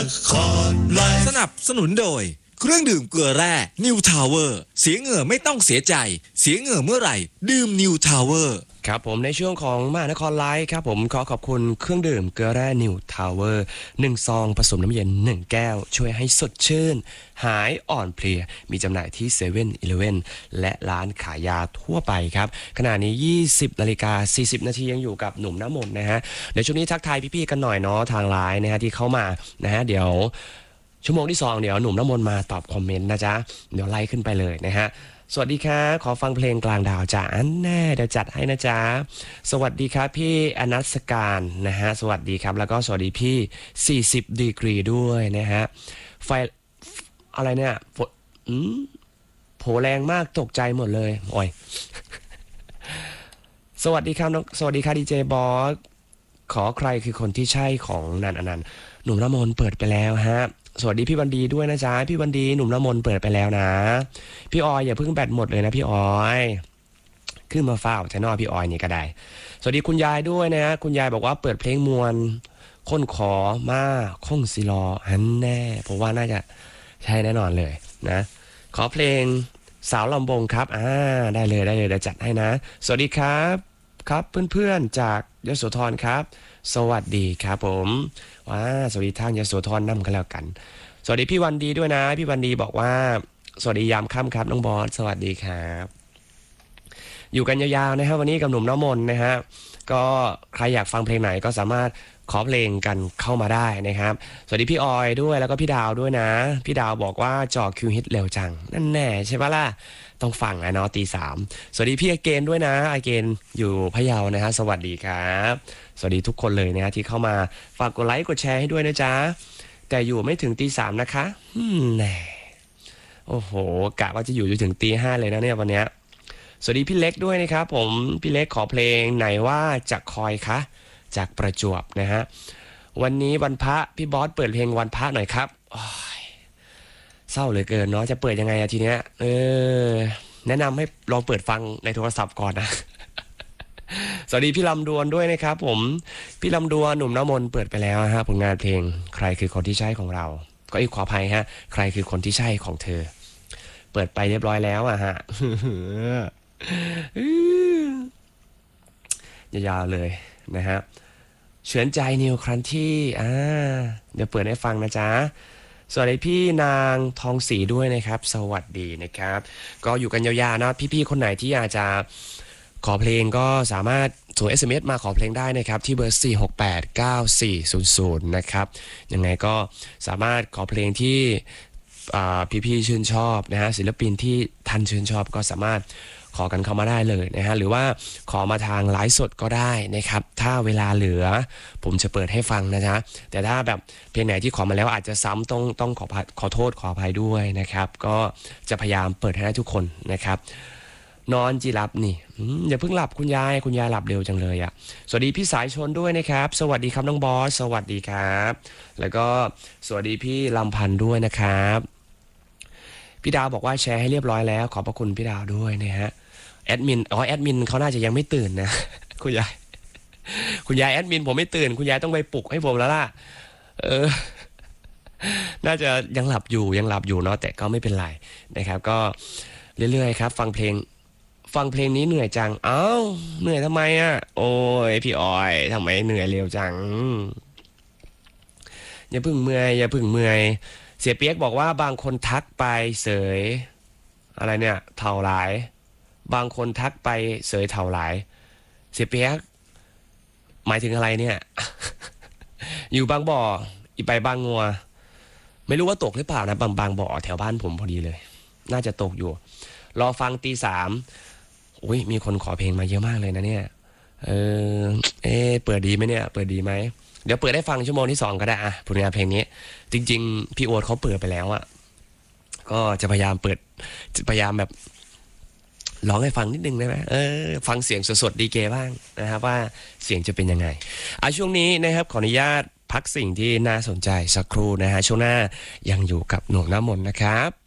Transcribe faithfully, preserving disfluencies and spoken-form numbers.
สนับสนุนโดยเครื่องดื่มเกลือแร่นิวทาวเวอร์เสียเหงื่อไม่ต้องเสียใจเสียเหงื่อเมื่อไหร่ดื่มนิวทาวเวอร์ครับผมในช่วงของมหานครไลฟ์ครับผมขอขอบคุณเครื่องดื่มเกลือแร่นิวทาวเวอร์หนึ่งซองผสมน้ำเย็นหนึ่งแก้วช่วยให้สดชื่นหายอ่อนเพลียมีจำหน่ายที่เซเว่นอีเลฟเว่นและร้านขายยาทั่วไปครับขณะนี้ยี่สิบนาฬิกาสี่สิบนาทียังอยู่กับหนุ่มน้ำมนต์นะฮะเดี๋ยวช่วงนี้ทักทายพี่ๆกันหน่อยเนาะทางไลน์นะฮะที่เข้ามานะฮะเดี๋ยวชั่วโมงที่สองเดี๋ยวหนุ่มน้ำมนต์มาตอบคอมเมนต์นะจ๊ะเดี๋ยวไล่ขึ้นไปเลยนะฮะสวัสดีครับขอฟังเพลงกลางดาวจ้าอันแน่เดี๋ยวจัดให้นะจ๊ะสวัสดีครับพี่อนัสการนะฮะสวัสดีครับแล้วก็สวัสดีพี่สี่สิบดีกรีด้วยนะฮะไฟอะไรเนี่ยฝนอืมโผแรงมากตกใจหมดเลยโอ้ย สวัสดีครับน้องสวัสดีครับดีเจบอสขอใครคือคนที่ใช่ของนันอนันต์หนุ่มน้ำมนต์เปิดไปแล้วฮะสวัสดีพี่วันดีด้วยนะจ๊ะพี่วันดีหนุ่มน้ำมนต์เปิดไปแล้วนะพี่ออยอย่าเพิ่งแบตหมดเลยนะพี่ออยขึ้นมาฟ้าแทนอพี่ออยนี่ก็ได้สวัสดีคุณยายด้วยนะฮะคุณยายบอกว่าเปิดเพลงมวลค้นขอมาคงสิรอฮันแน่ผมว่าน่าจะใช่แน่นอนเลยนะขอเพลงสาวลำบงครับอ่าได้เลยได้เลยเดี๋ยวจัดให้นะสวัสดีครับครับเพื่อนๆจากยโสธรครับสวัสดีครับผมว้าสวัสดีทางยโสธรนำกันแล้วกันสวัสดีพี่วันดีด้วยนะพี่วันดีบอกว่าสวัสดียามค่ำครับน้องบอสสวัสดีครับอยู่กันยาวๆนะครับวันนี้กับหนุ่มน้ำมนต์นะฮะก็ใครอยากฟังเพลงไหนก็สามารถขอเพลงกันเข้ามาได้นะครับสวัสดีพี่ออยด้วยแล้วก็พี่ดาวด้วยนะพี่ดาวบอกว่าจ่อคิวฮิตเร็วจังนั่นแน่ใช่ปะล่ะต้องฟังนะเนาะตีสามสวัสดีพี่อเกนด้วยนะอเกนอยู่พะเยานะฮะสวัสดีครับสวัสดีทุกคนเลยนะฮะที่เข้ามาฝากกดไลค์กดแชร์ให้ด้วยนะจ๊ะแต่อยู่ไม่ถึงตีสามนะคะอืมแน่โอ้โหกะว่าจะอยู่จนถึงตีห้าเลยนะเนี่ยวันเนี้ยสวัสดีพี่เล็กด้วยนะครับผมพี่เล็กขอเพลงไหนว่าจะคอยคะจากประจวบนะฮะวันนี้วันพระพี่บอสเปิดเพลงวันพระหน่อยครับเศร้าเหลือเกินเนาะจะเปิดยังไงอะทีเนี้ยเออแนะนำให้ลองเปิดฟังในโทรศัพท์ก่อนนะ สวัสดีพี่ลำดวนด้วยนะครับผมพี่ลำดวนหนุ่มน้ำมนต์เปิดไปแล้วฮะผลงานเพลงใครคือคนที่ใช่ของเราก็อีกขออภัยฮะใครคือคนที่ใช่ของเธอเปิดไปเรียบร้อยแล้วอะฮะ ยาวๆเลยนะฮะเฉือนใจนิวครั้นที่อ่าเดี๋ยวเปิดให้ฟังนะจ๊ะสวัสดีพี่นางทองศรีด้วยนะครับสวัสดีนะครับก็อยู่กันยาวๆนะพี่ๆคนไหนที่อยากจะขอเพลงก็สามารถส่ง เอส เอ็ม เอส มาขอเพลงได้นะครับที่เบอร์สี่ หก แปด เก้า สี่ ศูนย์ ศูนย์นะครับยังไงก็สามารถขอเพลงที่พี่ๆชื่นชอบนะฮะศิลปินที่ท่านชื่นชอบก็สามารถขอกันเข้ามาได้เลยนะฮะหรือว่าขอมาทางไลฟ์สดก็ได้นะครับถ้าเวลาเหลือผมจะเปิดให้ฟังนะจ๊ะแต่ถ้าแบบเพลงไหนที่ขอมาแล้วอาจจะซ้ำต้องต้องขอขอโทษขออภัยด้วยนะครับก็จะพยายามเปิดให้ได้ทุกคนนะครับนอนจีรับนี่อย่าเพิ่งหลับคุณยายคุณยายหลับเร็วจังเลยอ่ะสวัสดีพี่สายชนด้วยนะครับสวัสดีครับน้องบอสสวัสดีครับแล้วก็สวัสดีพี่ลำพันธ์ด้วยนะครับพี่ดาวบอกว่าแชร์ให้เรียบร้อยแล้วขอบพระคุณพี่ดาวด้วยนะฮะแอดมินอ๋อแอดมินเขาน่าจะยังไม่ตื่นนะคุณยายคุณยายแอดมินผมไม่ตื่นคุณยายต้องไปปลุกให้ผมแล้วล่ะเออน่าจะยังหลับอยู่ยังหลับอยู่เนาะแต่ก็ไม่เป็นไรนะครับก็เรื่อยๆครับฟังเพลงฟังเพลงนี้เหนื่อยจังอ้าวเหนื่อยทำไมอ่ะโอ้ยพี่ออยทำไมเหนื่อยเร็วจังอย่าพึ่งเมื่อยอย่าพึ่งเมื่อยเสียเปียกบอกว่าบางคนทักไปเสยอะไรเนี่ยเท่าหลายบางคนทักไปเสยเท่าหลายเสียเปียกหมายถึงอะไรเนี่ย อยู่บางบ่ออีไปบางงัวไม่รู้ว่าตกหรือเปล่านะบางบางบ่อแถวบ้านผมพอดีเลยน่าจะตกอยู่รอฟังตีสามอุ้ยมีคนขอเพลงมาเยอะมากเลยนะเนี่ยเออเออเปิดดีไหมเนี่ยเปิดดีไหมเดี๋ยวเปิดได้ฟังชั่วโมงที่สองก็ได้อะผลงานเพลงนี้จริงๆพี่โอ๊ตเขาเปิดไปแล้วอะก็จะพยายามเปิดพยายามแบบร้องให้ฟังนิดนึงได้ไหมเออฟังเสียงสดๆดีเกบ้างนะครับว่าเสียงจะเป็นยังไงอ่ะช่วงนี้นะครับขออนุญาตพักสิ่งที่น่าสนใจสักครู่นะฮะช่วงหน้ายังอยู่กับหนุ่มน้ำมนต์นะครับ